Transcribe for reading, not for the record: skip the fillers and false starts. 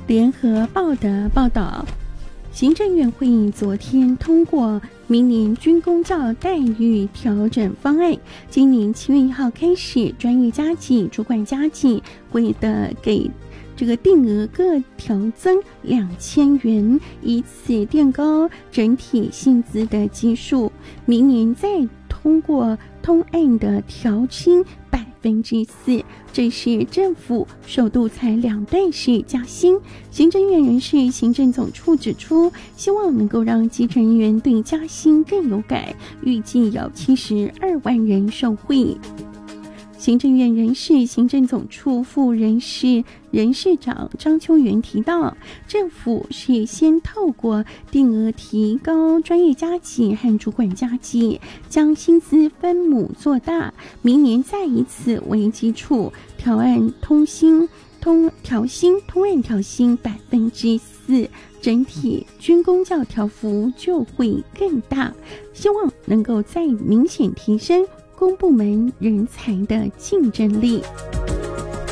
联合报的报道，行政院会议昨天通过明年军公教待遇调整方案，今年7月1号开始，专业家计、主管家计会给这个定额各调增2000元，以此垫高整体薪资的基数。明年再通过通案的调薪4%，这是政府首度才2段式加薪。行政院人事行政总处指出，希望能够让基层人员对加薪更有感，预计有72万人受惠。行政院人事行政总处副人事长张秋元提到，政府是先透过定额提高专业家计和主管家计，将薪资分母做大，明年再以此为基础调薪通案调薪4%，整体军公教调幅就会更大，希望能够再明显提升公部门人才的竞争力。